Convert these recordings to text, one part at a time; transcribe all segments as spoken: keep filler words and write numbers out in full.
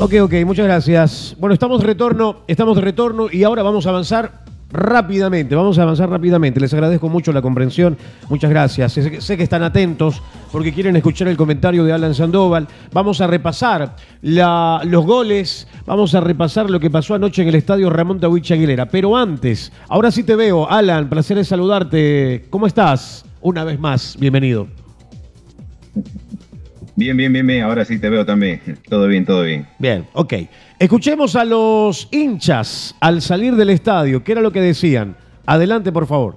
Ok, ok, muchas gracias. Bueno, estamos de retorno, estamos de retorno y ahora vamos a avanzar rápidamente, vamos a avanzar rápidamente. Les agradezco mucho la comprensión, muchas gracias. Sé que, sé que están atentos porque quieren escuchar el comentario de Alan Sandoval. Vamos a repasar la, los goles, vamos a repasar lo que pasó anoche en el estadio Ramón Tawich Aguilera. Pero antes, ahora sí te veo, Alan, placer en saludarte. ¿Cómo estás? Una vez más, bienvenido. Bien, bien, bien, bien. Ahora sí te veo también. Todo bien, todo bien. Bien, ok. Escuchemos a los hinchas al salir del estadio. ¿Qué era lo que decían? Adelante, por favor.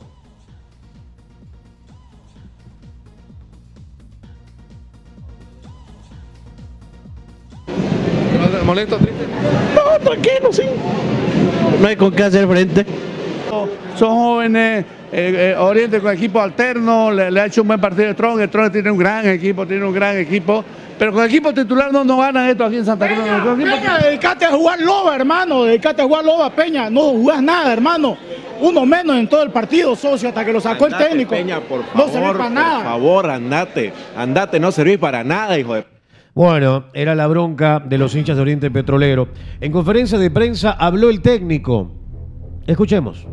¿Molesto, triste? No, tranquilo, sí. No hay con qué hacer frente. Son jóvenes, eh, eh, Oriente con equipo alterno, le, le ha hecho un buen partido de Tron, el Tron tiene un gran equipo, tiene un gran equipo, pero con equipo titular no, no ganan esto aquí en Santa Cruz. Peña, Peña, dedicate a jugar loba, hermano, dedicate a jugar loba, Peña, no jugás nada, hermano. Uno menos en todo el partido, socio, hasta que lo sacó andate, el técnico. Peña, por favor, no servís para nada. Por favor, andate, andate, no servís para nada, hijo de... Bueno, era la bronca de los hinchas de Oriente Petrolero. En conferencia de prensa habló el técnico. Escuchemos.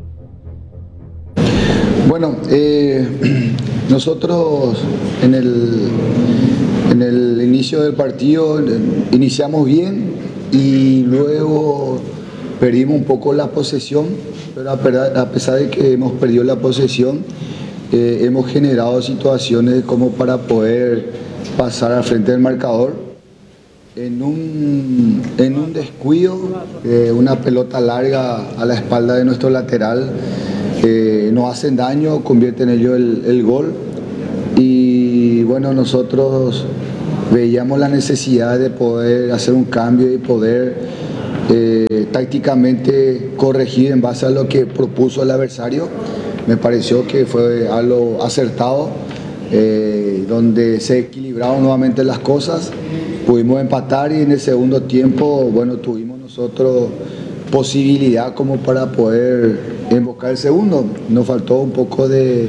Bueno, eh, nosotros en el, en el inicio del partido iniciamos bien y luego perdimos un poco la posesión, pero a pesar de que hemos perdido la posesión, eh, hemos generado situaciones como para poder pasar al frente del marcador. En un, en un descuido, eh, una pelota larga a la espalda de nuestro lateral, eh, nos hacen daño, convierten ellos el, el gol y bueno, nosotros veíamos la necesidad de poder hacer un cambio y poder eh, tácticamente corregir en base a lo que propuso el adversario. Me pareció que fue algo acertado, eh, donde se equilibraron nuevamente las cosas, pudimos empatar y en el segundo tiempo, bueno, tuvimos nosotros posibilidad como para poder invocar el segundo. Nos faltó un poco de,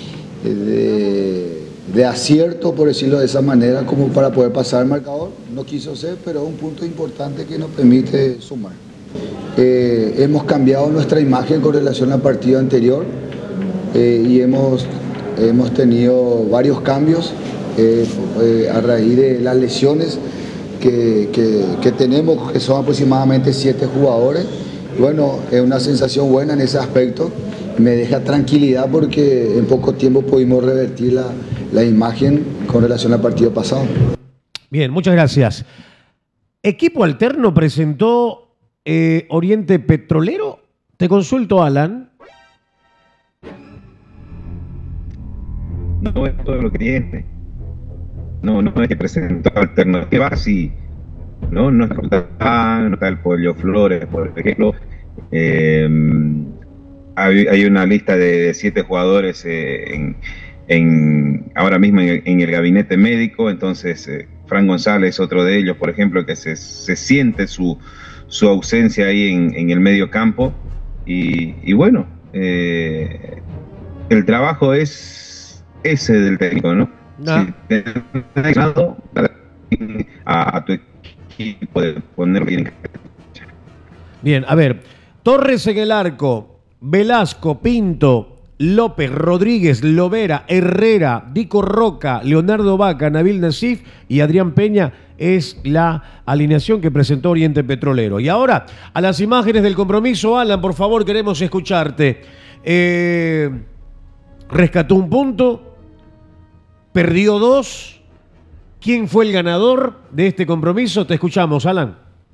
de, de acierto, por decirlo de esa manera, como para poder pasar el marcador. No quiso ser, pero es un punto importante que nos permite sumar. Eh, hemos cambiado nuestra imagen con relación al partido anterior eh, y hemos, hemos tenido varios cambios eh, eh, a raíz de las lesiones que, que, que tenemos, que son aproximadamente siete jugadores. Bueno, es una sensación buena en ese aspecto, me deja tranquilidad porque en poco tiempo pudimos revertir la, la imagen con relación al partido pasado. Bien, muchas gracias. Equipo alterno presentó eh, Oriente Petrolero. Te consulto, Alan. No es todo lo que tiene. No, no es que presentó alternativas y no, no está, no está el Pollo Flores, por ejemplo. Eh, hay, hay una lista de, de siete jugadores eh, en, en, ahora mismo en el, en el gabinete médico, entonces eh, Fran González, otro de ellos, por ejemplo, que se, se siente su, su ausencia ahí en, en el medio campo y, y bueno, eh, el trabajo es ese del técnico, ¿no? No. Si te has ganado a, a tu equipo de ponerlo bien. Bien, a ver, Torres en el arco, Velasco, Pinto, López, Rodríguez, Lovera, Herrera, Dico Roca, Leonardo Vaca, Nabil Nassif y Adrián Peña es la alineación que presentó Oriente Petrolero. Y ahora, a las imágenes del compromiso, Alan, por favor, queremos escucharte. Eh, rescató un punto, perdió dos. ¿Quién fue el ganador de este compromiso? Te escuchamos, Alan.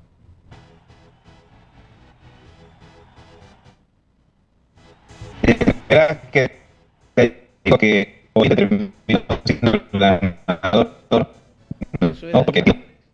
Era que digo que hoy terminó siendo el ganador, no, porque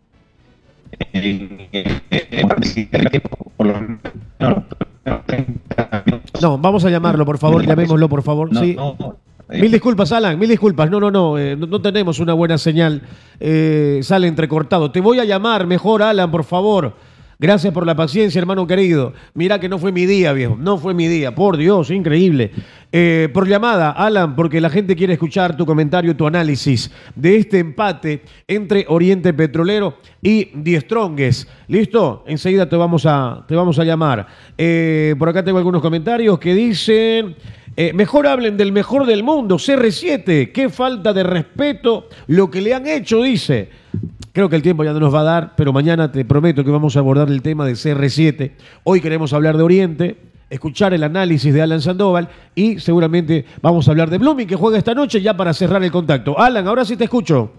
no, vamos a llamarlo, por favor, llamémoslo, por favor. No, sí. no, no. Mil disculpas, Alan, mil disculpas. No, no, no, eh, no, no tenemos una buena señal. Eh, sale entrecortado. Te voy a llamar mejor, Alan, por favor. Gracias por la paciencia, hermano querido. Mira que no fue mi día, viejo. No fue mi día. Por Dios, increíble. Eh, por llamada, Alan, porque la gente quiere escuchar tu comentario, tu análisis de este empate entre Oriente Petrolero y Die Strongest. ¿Listo? Enseguida te vamos a, te vamos a llamar. Eh, por acá tengo algunos comentarios que dicen... Eh, mejor hablen del mejor del mundo, C R siete. Qué falta de respeto lo que le han hecho, dice. Creo que el tiempo ya no nos va a dar, pero mañana te prometo que vamos a abordar el tema de C R siete. Hoy queremos hablar de Oriente, escuchar el análisis de Alan Sandoval y seguramente vamos a hablar de Blooming, que juega esta noche ya para cerrar el contacto. Alan, ahora sí te escucho.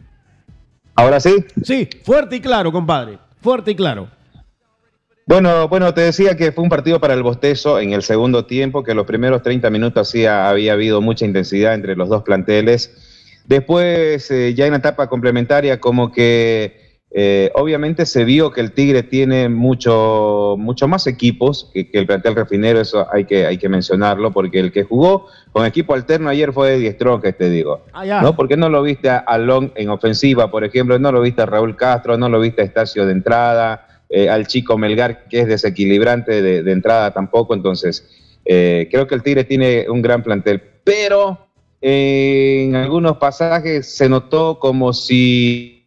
¿Ahora sí? Sí, fuerte y claro, compadre. Fuerte y claro. Bueno, bueno, te decía que fue un partido para el bostezo en el segundo tiempo, que los primeros treinta minutos sí había habido mucha intensidad entre los dos planteles. Después, eh, ya en la etapa complementaria, como que eh, obviamente se vio que el Tigre tiene mucho, mucho más equipos que, que el plantel Refinero, eso hay que, hay que mencionarlo, porque el que jugó con equipo alterno ayer fue Die Strongest, te digo. Ah, ya. ¿No? Porque no lo viste a Long en ofensiva, por ejemplo, no lo viste a Raúl Castro, no lo viste a Estacio de entrada, Eh, al chico Melgar, que es desequilibrante de, de entrada tampoco. Entonces eh, creo que el Tigre tiene un gran plantel, pero eh, en algunos pasajes se notó como si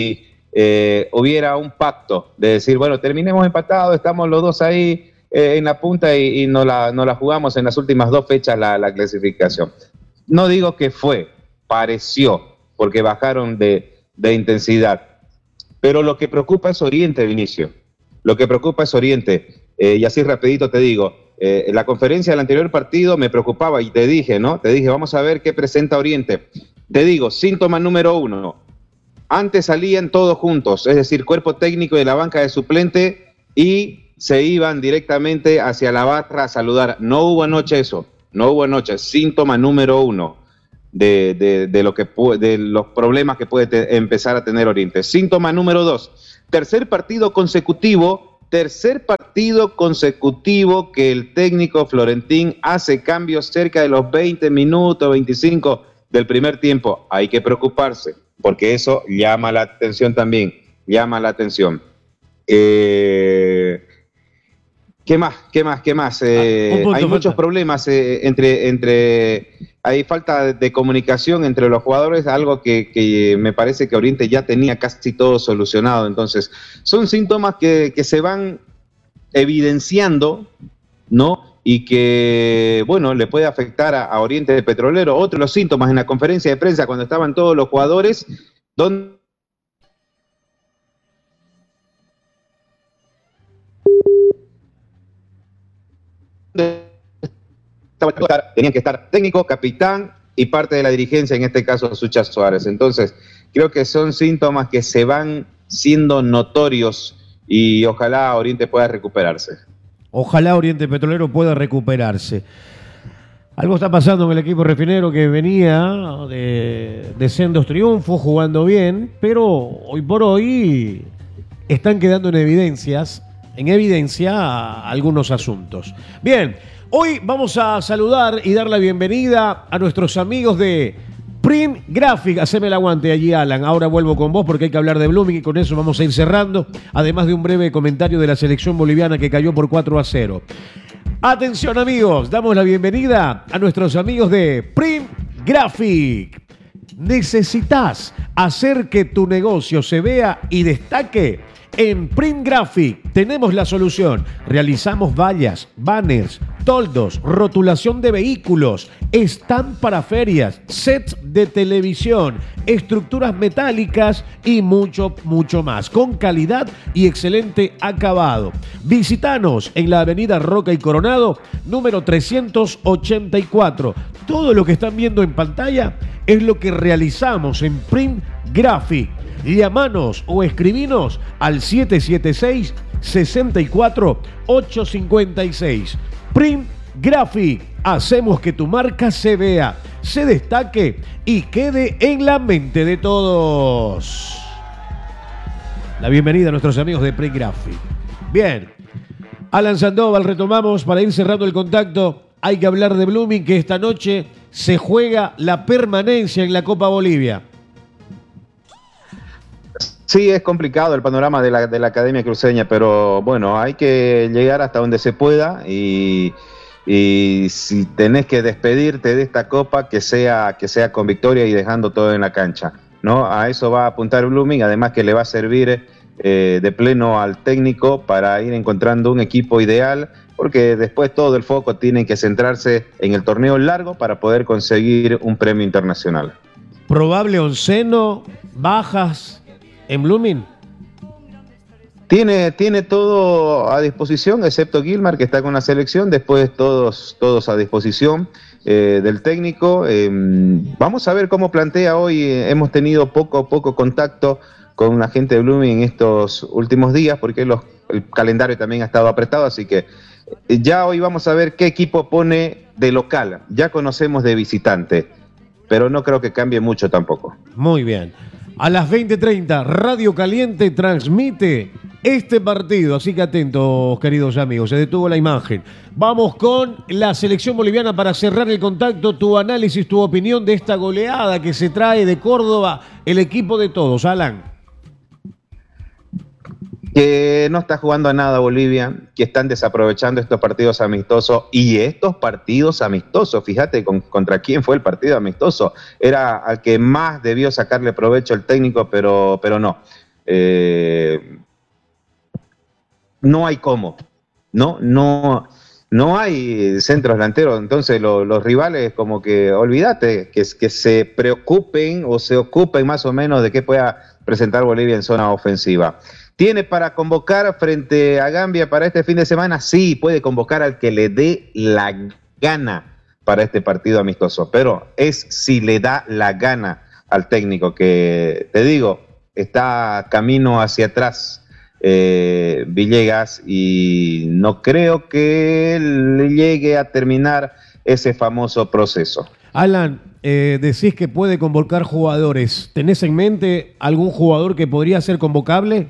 eh, hubiera un pacto de decir, bueno, terminemos empatados, estamos los dos ahí eh, en la punta y, y no, la, no la jugamos en las últimas dos fechas la, la clasificación. No digo que fue, pareció, porque bajaron de, de intensidad. Pero lo que preocupa es Oriente, Vinicio. Lo que preocupa es Oriente. Eh, y así rapidito te digo, eh, en la conferencia del anterior partido me preocupaba y te dije, ¿no? Te dije, vamos a ver qué presenta Oriente. Te digo, síntoma número uno. Antes salían todos juntos, es decir, cuerpo técnico de la banca de suplente y se iban directamente hacia la barra a saludar. No hubo anoche eso, no hubo anoche. Síntoma número uno. De, de, de, lo que de los problemas que puede te, empezar a tener Oriente. Síntoma número dos, tercer partido consecutivo, tercer partido consecutivo que el técnico Florentín hace cambios cerca de los veinte minutos, veinticinco del primer tiempo. Hay que preocuparse, porque eso llama la atención también, llama la atención. Eh... ¿Qué más? ¿Qué más? ¿Qué más? Eh, ah, punto, hay muchos falta. problemas eh, entre, entre, hay falta de comunicación entre los jugadores, algo que, que me parece que Oriente ya tenía casi todo solucionado. Entonces, son síntomas que, que se van evidenciando, ¿no? Y que, bueno, le puede afectar a, a Oriente Petrolero. Otro de los síntomas en la conferencia de prensa cuando estaban todos los jugadores, donde tenían que estar técnico, capitán y parte de la dirigencia, en este caso Sucha Suárez. Entonces, creo que son síntomas que se van siendo notorios y ojalá Oriente pueda recuperarse. Ojalá Oriente Petrolero pueda recuperarse. Algo está pasando en el equipo refinero que venía de, de sendos triunfos, jugando bien, pero hoy por hoy están quedando en evidencias, en evidencia algunos asuntos. Bien, hoy vamos a saludar y dar la bienvenida a nuestros amigos de Print Graphic. Haceme el aguante allí, Alan. Ahora vuelvo con vos porque hay que hablar de Blooming y con eso vamos a ir cerrando, además de un breve comentario de la selección boliviana que cayó por cuatro a cero. Atención, amigos, damos la bienvenida a nuestros amigos de Print Graphic. ¿Necesitas hacer que tu negocio se vea y destaque? En Print Graphic tenemos la solución. Realizamos vallas, banners, toldos, rotulación de vehículos, stand para ferias, sets de televisión, estructuras metálicas y mucho, mucho más, con calidad y excelente acabado. Visítanos en la avenida Roca y Coronado, número trescientos ochenta y cuatro. Todo lo que están viendo en pantalla es lo que realizamos en Print Graphic. Llámanos o escribinos al siete siete seis, seis cuatro, ocho cinco seis. Print Graphic. Hacemos que tu marca se vea, se destaque y quede en la mente de todos. La bienvenida a nuestros amigos de Print Graphic. Bien, Alan Sandoval, retomamos para ir cerrando el contacto. Hay que hablar de Blooming, que esta noche se juega la permanencia en la Copa Bolivia. Sí, es complicado el panorama de la, de la Academia Cruceña, pero bueno, hay que llegar hasta donde se pueda y, y si tenés que despedirte de esta copa, que sea, que sea con victoria y dejando todo en la cancha, ¿no? A eso va a apuntar Blooming, además que le va a servir eh, de pleno al técnico para ir encontrando un equipo ideal, porque después todo el foco tiene que centrarse en el torneo largo para poder conseguir un premio internacional. Probable onceno, bajas en Blooming. Tiene, tiene todo a disposición, excepto Gilmar, que está con la selección, después todos, todos a disposición eh, del técnico. Eh, vamos a ver cómo plantea hoy. Eh, hemos tenido poco a poco contacto con la gente de Blooming en estos últimos días, porque los, el calendario también ha estado apretado, así que eh, ya hoy vamos a ver qué equipo pone de local. Ya conocemos de visitante, pero no creo que cambie mucho tampoco. Muy bien. A las veinte treinta, Radio Caliente transmite este partido, así que atentos, queridos amigos, se detuvo la imagen. Vamos con la selección boliviana para cerrar el contacto, tu análisis, tu opinión de esta goleada que se trae de Córdoba, el equipo de todos. Alan. Que no está jugando a nada Bolivia, que están desaprovechando estos partidos amistosos y estos partidos amistosos, fíjate con, contra quién fue el partido amistoso, era al que más debió sacarle provecho el técnico, pero, pero no. Eh, no hay cómo, no, no, no hay centros delanteros, entonces lo, los rivales como que olvídate, que, que se preocupen o se ocupen más o menos de qué pueda presentar Bolivia en zona ofensiva. ¿Tiene para convocar frente a Gambia para este fin de semana? Sí, puede convocar al que le dé la gana para este partido amistoso, pero es si le da la gana al técnico, que te digo, está camino hacia atrás eh, Villegas, y no creo que le llegue a terminar ese famoso proceso. Alan, eh, decís que puede convocar jugadores. ¿Tenés en mente algún jugador que podría ser convocable?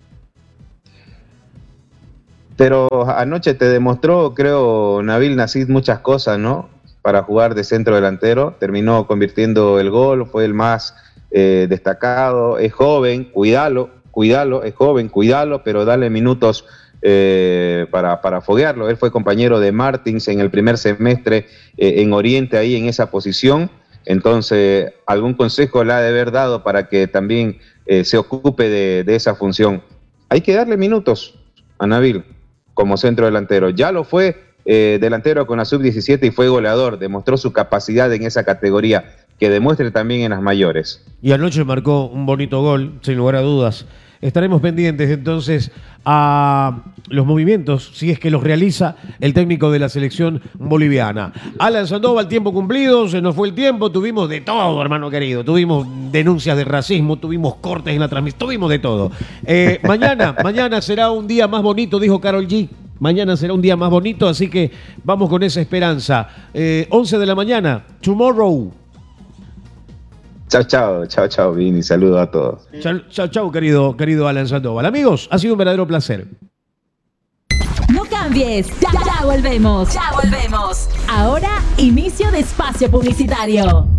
Pero anoche te demostró, creo, Nabil Nassid muchas cosas, ¿no? Para jugar de centro delantero. Terminó convirtiendo el gol, fue el más eh, destacado. Es joven, cuídalo, cuídalo, es joven, cuídalo, pero dale minutos eh, para, para foguearlo. Él fue compañero de Martins en el primer semestre eh, en Oriente, ahí en esa posición. Entonces, algún consejo le ha de haber dado para que también eh, se ocupe de, de esa función. Hay que darle minutos a Nabil como centro delantero. Ya lo fue eh, delantero con la sub diecisiete y fue goleador, demostró su capacidad en esa categoría, que demuestre también en las mayores. Y anoche marcó un bonito gol, sin lugar a dudas. Estaremos pendientes entonces a los movimientos, si es que los realiza el técnico de la selección boliviana. Alan Sandoval, tiempo cumplido, se nos fue el tiempo, tuvimos de todo, hermano querido. Tuvimos denuncias de racismo, tuvimos cortes en la transmisión, tuvimos de todo. Eh, mañana, mañana será un día más bonito, dijo Karol G. Mañana será un día más bonito, así que vamos con esa esperanza. Eh, once de la mañana, tomorrow. Chao, chao, chao, chao, Vini, saludos a todos. Chao, chao, chao, querido, querido Alan Sandoval. Amigos, ha sido un verdadero placer. No cambies, ya, ya volvemos, ya volvemos. Ahora, inicio de espacio publicitario.